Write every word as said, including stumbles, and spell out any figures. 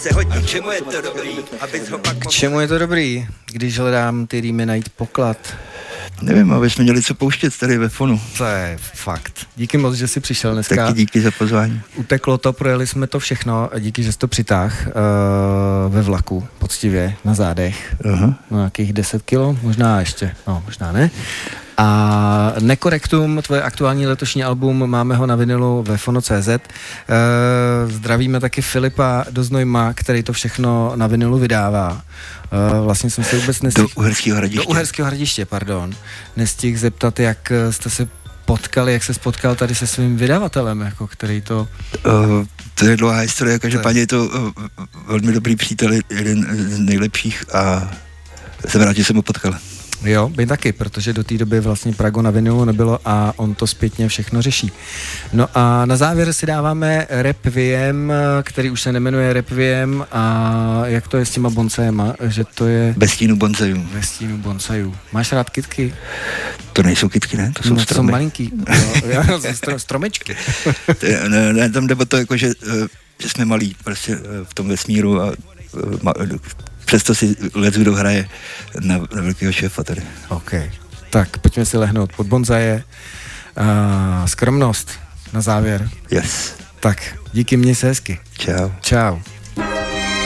K čemu je to dobrý? Abys ho pak... K čemu je to dobrý, když hledám ty rýmy najít poklad? Nevím, aby jsme měli co pouštět tady ve fonu. To je fakt. Díky moc, že jsi přišel dneska. Taky díky za pozvání. Uteklo to, projeli jsme to všechno a díky, že jsi to přitáh uh, ve vlaku, poctivě, na zádech. Aha. No, nějakých deset kilo, možná ještě, no možná ne. A Nekorektum, tvoje aktuální letošní album, máme ho na vinilu ve fono tečka cé zet. E, zdravíme taky Filipa Doznojma, který to všechno na vinilu vydává. E, vlastně jsem se vůbec nestihl... Do Uherského Hradiště. Do Uherského Hradiště, pardon. Nestihl zeptat, jak jste se potkali, jak se spotkal tady se svým vydavatelem, jako který to... Uh, to je dlouhá historie, každopádně je to uh, velmi dobrý přítel, jeden z nejlepších a jsem rád, že jsem ho potkal. Jo, my taky, protože do té doby vlastně Prago na vinilu nebylo a on to zpětně všechno řeší. No a na závěr si dáváme Requiem, který už se nemenuje Requiem, a jak to je s těma bonsajema, že to je... Bez stínu bonsajů. Bez stínu bonsajů. Máš rád kytky? To nejsou kytky, ne? To jsou no, stromy. Jsou malinký, jo, stro, stromečky. ne, ne, tam jde o to, jako, že, že jsme malí prostě v tom vesmíru a přesto si Let's hraje na, na velkého šéfa tady. OK, tak pojďme si lehnout pod bonzaje. Uh, skromnost na závěr. Yes. Tak, díky, měj se hezky. Čau. Čau.